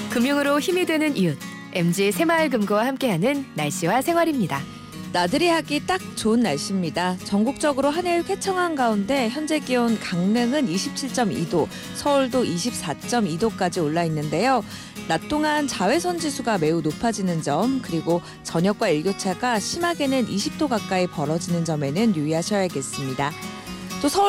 금융으로 힘이 되는 이웃, MG 새마을금고와 함께하는 날씨와 생활입니다. 나들이 하기 딱 좋은 날씨입니다. 전국적으로 하늘 쾌청한 가운데 현재 기온 강릉은 27.2도, 서울도 24.2도까지 올라 있는데요. 낮 동안 자외선 지수가 매우 높아지는 점, 그리고 저녁과 일교차가 심하게는 20도 가까이 벌어지는 점에는 유의하셔야겠습니다. 또 서울